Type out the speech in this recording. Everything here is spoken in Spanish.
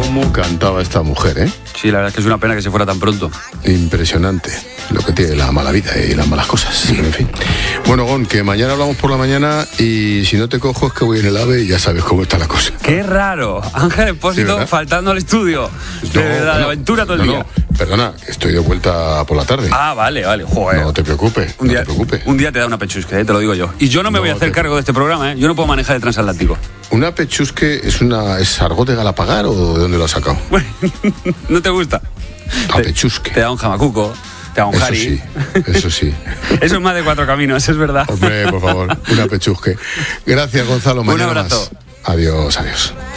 cómo cantaba esta mujer, ¿eh? Sí, la verdad es que es una pena que se fuera tan pronto. Impresionante lo que tiene la mala vida y las malas cosas. En fin. Bueno, Gon, que mañana hablamos por la mañana y si no te cojo es que voy en el AVE y ya sabes cómo está la cosa. ¡Qué raro! Ángel Expósito Sí, faltando al estudio. De verdad, bueno, la aventura todo el día. No, perdona, estoy de vuelta por la tarde. Ah, vale. Joder. No te preocupes, Un día, no te preocupes. un día te da una pechusca, te lo digo yo. Y yo no me voy a hacer cargo de este programa, ¿eh? Yo no puedo manejar el transatlántico. ¿Una pechusque es argot de Galapagar o de dónde lo has sacado? ¿No te gusta? La pechusque. Te da un jamacuco, te da un jari. Eso sí. Eso es más de 4 caminos, es verdad. Hombre, por favor, una pechusque. Gracias, Gonzalo. Mañana Un abrazo. más. Adiós.